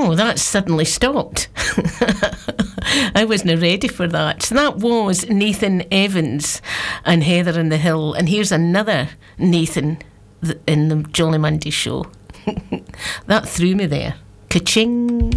Oh, that suddenly stopped. I wasn't ready for that. So that was Nathan Evans and Heather on the Hill. And here's another Nathan in the Jolly Monday show. That threw me there. Ka-ching.